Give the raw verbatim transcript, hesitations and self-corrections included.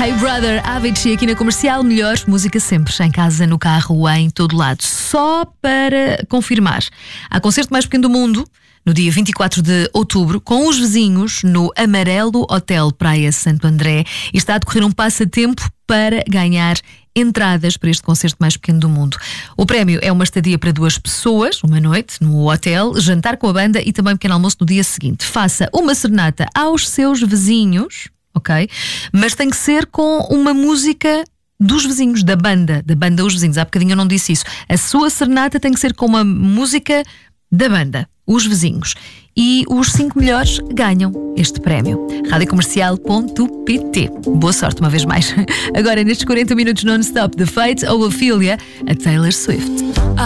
Hey Brother, Avicii aqui na Comercial. Melhor música sempre, em casa, no carro, em todo lado. Só para confirmar, há concerto mais pequeno do mundo no dia vinte e quatro de outubro, com os vizinhos no Amarelo Hotel Praia Santo André, e está a decorrer um passatempo para ganhar entradas para este concerto mais pequeno do mundo. O prémio é uma estadia para duas pessoas, uma noite no hotel, jantar com a banda e também pequeno almoço no dia seguinte. Faça uma serenata aos seus vizinhos, ok? Mas tem que ser com uma música dos vizinhos, da banda, da banda Os Vizinhos. Há bocadinho eu não disse isso. A sua serenata tem que ser com uma música da banda Os Vizinhos. E os cinco melhores ganham este prémio. rádio comercial ponto pt. Boa sorte uma vez mais. Agora, nestes quarenta minutos non-stop de Fate ou Ophelia, a Taylor Swift.